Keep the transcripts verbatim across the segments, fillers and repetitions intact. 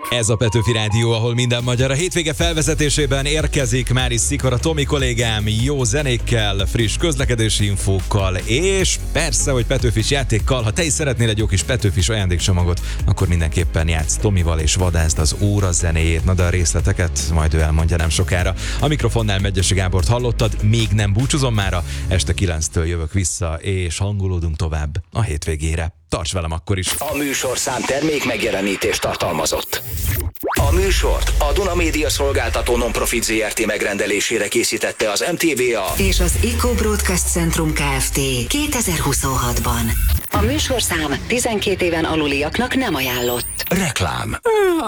Ez a Petőfi Rádió, ahol minden magyar. A hétvége felvezetésében érkezik már is Szikora Tomi kollégám jó zenékkel, friss közlekedési infókkal, és persze, hogy Petőfis játékkal. Ha te is szeretnél egy jó kis Petőfis ajándékcsomagot, akkor mindenképpen játsz Tomival és vadázd az óra zenéjét. Na de a részleteket majd ő elmondja nem sokára. A mikrofonnál Megyesi Gábort hallottad, még nem búcsúzom mára. Este kilenctől jövök vissza, és hangolódunk tovább a hétvégére. Tarts velem akkor is! A műsorszám termék megjelenítést tartalmazott. A műsort a Duna Média Szolgáltató Nonprofit zé er té megrendelésére készítette az em té vé á és az Eco Broadcast Centrum Kft. kétezer-huszonhatban. A műsorszám tizenkét éven aluliaknak nem ajánlott. Reklám.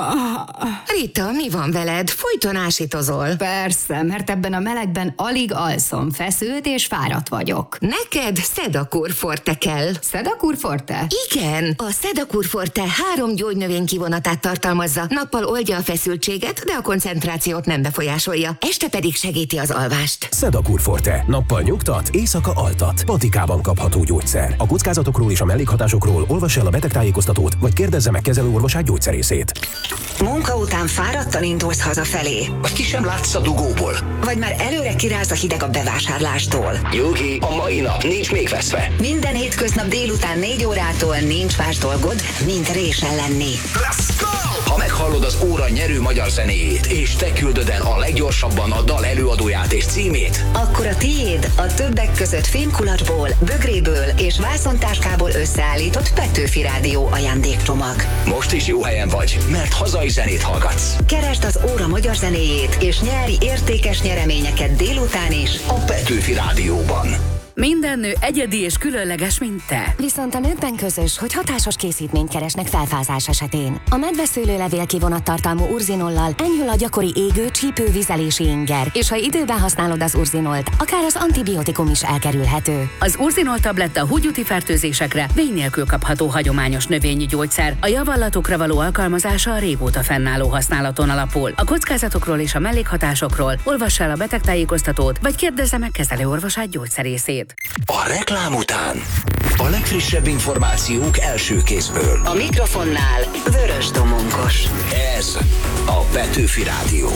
Rita, mi van veled? Folyton ásítozol. Persze, mert ebben a melegben alig alszom, feszült és fáradt vagyok. Neked Sedakur Forte kell. Sedakur Forte? Igen, a Sedakur Forte három gyógynövény kivonatát tartalmazza. Nappal oldja a feszültséget, de a koncentrációt nem befolyásolja. Este pedig segíti az alvást. Sedakur Forte. Nappal nyugtat, éjszaka altat. Patikában kapható gyógyszer. A kockázatokról és a mellékhatásokról olvass el a betegtájékoztatót, vagy kérdezze meg kezelőorvosát gyógyszerészét. Munka után fáradtan indulsz hazafelé. Vagy ki sem látsz a dugóból. Vagy már előre kiráz a hideg a bevásárlástól. Nyugi, a mai nap nincs még veszve. Minden hétköznap délután négy órától nincs más dolgod, mint résen lenni. Let's go! Ha meghallod az óra nyerő magyar zenéjét, és te küldöd el a leggyorsabban a dal előadóját és címét, akkor a tiéd a többek között fémkulacsból, bögréből és vászontáskából összeállított Petőfi Rádió ajándékcsomag. Most is jó helyen vagy, mert hazai zenét hallgatsz. Keresd az óra magyar zenéjét, és nyerj értékes nyereményeket délután is a Petőfi Rádióban. Minden nő egyedi és különleges, mint te. Viszont a nőkben közös, hogy hatásos készítményt keresnek felfázás esetén. A medveszőlőlevél kivonattartalmú urzinollal enyhül a gyakori égő, csípő, vizelési inger, és ha időben használod az urzinolt, akár az antibiotikum is elkerülhető. Az urzinol tabletta húgyúti fertőzésekre vény nélkül kapható hagyományos növényi gyógyszer. A javallatokra való alkalmazása a régóta fennálló használaton alapul. A kockázatokról és a mellékhatásokról olvass el a betegtájékoztatót, vagy kérdezze meg kezelőorvosát gyógyszerészét. A reklám után a legfrissebb információk első kézből. A mikrofonnál Vörös Domonkos. Ez a Petőfi Rádió.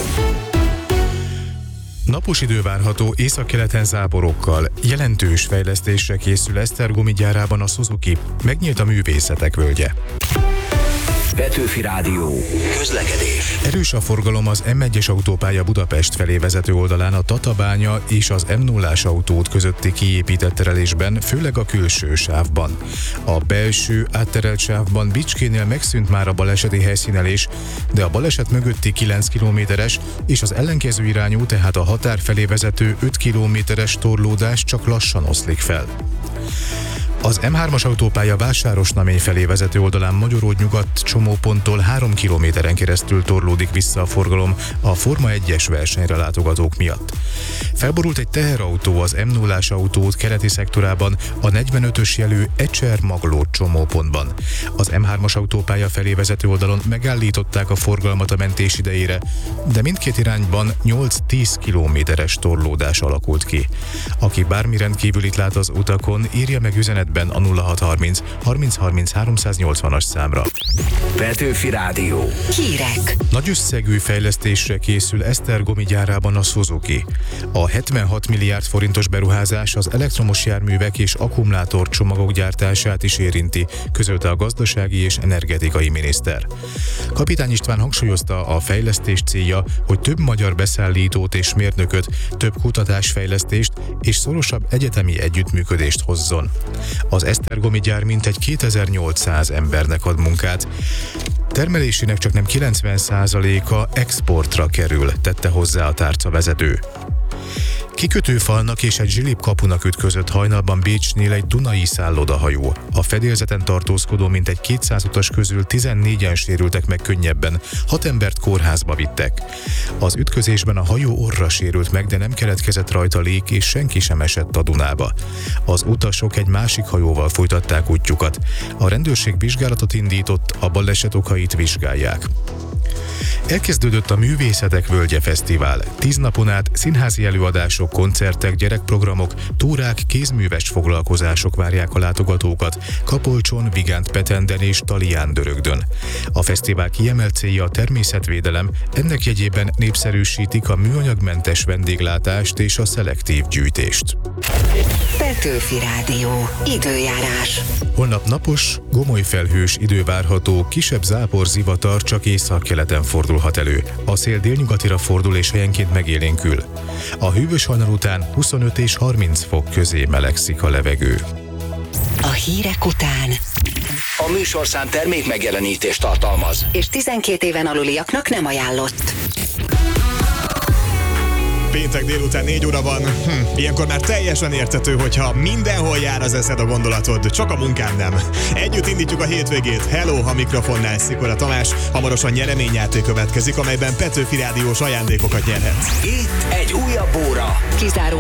Napos idő várható északkeleten záporokkal. Jelentős fejlesztésre készül Esztergomi gyárában a Suzuki. Megnyílt a művészetek völgye. Petőfi Rádió. Közlekedés. Erős a forgalom az em egyes autópálya Budapest felé vezető oldalán, a Tatabánya és az em nullás autóút közötti kiépített terelésben, főleg a külső sávban. A belső átterelt sávban Bicskénél megszűnt már a baleseti helyszínelés, de a baleset mögötti kilenc kilométeres és az ellenkező irányú, tehát a határ felé vezető öt kilométeres torlódás csak lassan oszlik fel. Az em hármas autópálya Vásárosnamény felé vezető oldalán Magyaród nyugat csomóponttól három kilométeren keresztül torlódik vissza a forgalom a Forma egyes versenyre látogatók miatt. Felborult egy teherautó az em nullás autóút keleti szektorában a negyvenötös jelű Ecser-Maglód csomópontban. Az em hármas autópálya felé vezető oldalon megállították a forgalmat a mentés idejére, de mindkét irányban nyolc-tíz kilométeres torlódás alakult ki. Aki bármi rendkívülit lát az utakon, írja meg üzenetben a nulla hat harminc harminc harminc háromszáznyolcvanas számra. Petőfi Rádió. Hírek. Nagy összegű fejlesztésre készül Esztergomi gyárában a Suzuki. A hetvenhat milliárd forintos beruházás az elektromos járművek és akkumulátor csomagok gyártását is érinti, közölte a gazdasági és energetikai miniszter. Kapitány István hangsúlyozta, a fejlesztés célja, hogy több magyar beszállítót és mérnököt, több kutatásfejlesztést és szorosabb egyetemi együttműködést hozzon. Az esztergomi gyár mintegy kétezer-nyolcszáz embernek ad munkát. Termelésének csaknem kilencven százaléka exportra kerül, tette hozzá a tárcavezető. Kikötőfalnak és egy zsilipkapunak ütközött hajnalban Bécsnél egy dunai szállodahajó. A fedélzeten tartózkodó mintegy kétszáz utas közül tizennégyen sérültek meg könnyebben, hat embert kórházba vittek. Az ütközésben a hajó orra sérült meg, de nem keletkezett rajta lég, és senki sem esett a Dunába. Az utasok egy másik hajóval folytatták útjukat. A rendőrség vizsgálatot indított, a baleset okait vizsgálják. Elkezdődött a Művészetek Völgye Fesztivál. Tíz napon át színházi előadások, koncertek, gyerekprogramok, túrák, kézműves foglalkozások várják a látogatókat Kapolcson, Vigánt-Petenden és Talián-Dörögdön. A fesztivál kiemelt célja a természetvédelem, ennek jegyében népszerűsítik a műanyagmentes vendéglátást és a szelektív gyűjtést. Petőfi Rádió. Időjárás. Holnap napos, gomoly felhős idő várható, kisebb záporzivatar csak északkeleten fordulhat elő. A szél délnyugatira fordul és helyenként megélénkül. A hűvös hajnal után huszonöt és harminc fok közé melegszik a levegő. A hírek után. A műsorszám termék megjelenítést tartalmaz. És tizenkét éven aluliaknak nem ajánlott. Péntek délután négy óra van. Hm, ilyenkor már teljesen érthető, hogyha mindenhol jár az eszed, a gondolatod, csak a munkám nem. Együtt indítjuk a hétvégét. Hello, a mikrofonnál Szikora Tamás. Hamarosan nyereményjáték következik, amelyben Petőfi Rádiós ajándékokat nyerhetsz. Itt egy újabb óra. Kizárólag